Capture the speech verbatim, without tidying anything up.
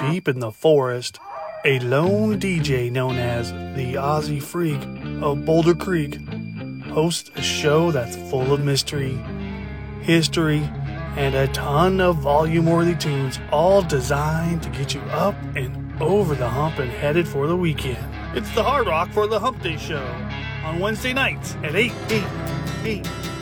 deep in the forest, a lone D J known as the Aussie Freak of Boulder Creek hosts a show that's full of mystery, history, and a ton of volume-worthy tunes, all designed to get you up and over the hump and headed for the weekend. It's the Hard Rock for the Hump Day Show on Wednesday nights at eight, eight, eight.